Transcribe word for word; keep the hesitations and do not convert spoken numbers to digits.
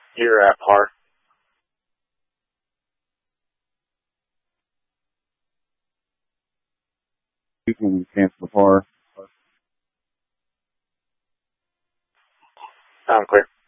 You're at par. You can cancel the par. Sound clear.